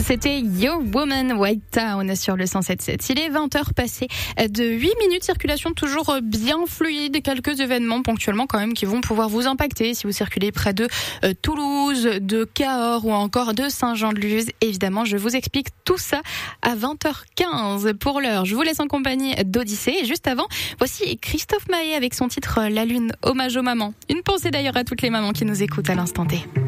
C'était Your Woman White Town sur le 107.7. Il est 20h passé de 8 minutes. Circulation toujours bien fluide. Quelques événements ponctuellement quand même qui vont pouvoir vous impacter si vous circulez près de Toulouse, de Cahors ou encore de Saint-Jean-de-Luz. Évidemment, je vous explique tout ça à 20h15. Pour l'heure, je vous laisse en compagnie d'Odyssée. Et juste avant, voici Christophe Maé avec son titre La Lune, hommage aux mamans. Une pensée d'ailleurs à toutes les mamans qui nous écoutent à l'instant T.